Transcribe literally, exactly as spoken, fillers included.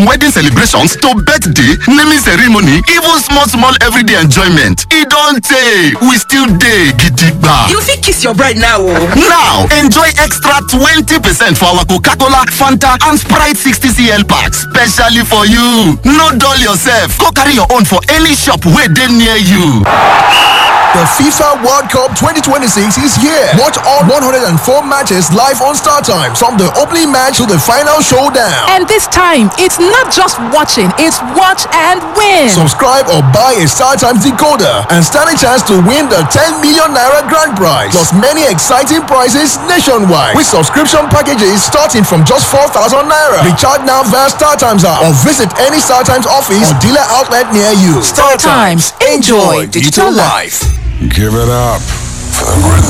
From wedding celebrations to birthday, naming ceremony, even small small everyday enjoyment. E don tey, we still dey gidigba. You fit kiss your bride now o. Now, enjoy extra twenty percent for our Coca-Cola, Fanta and Sprite sixty centiliters packs, specially for you. No dull yourself, go carry your own for any shop wey dey near you. The FIFA World Cup twenty twenty-six is here. Watch all one hundred four matches live on StarTimes, from the opening match to the final showdown. And this time, it's not just watching, it's watch and win. Subscribe or buy a StarTimes decoder and stand a chance to win the ten million naira grand prize, plus many exciting prizes nationwide with subscription packages starting from just four thousand naira. Recharge now via StarTimes app or visit any StarTimes office or dealer outlet near you. StarTimes, enjoy digital life. Give it up for the rhythm.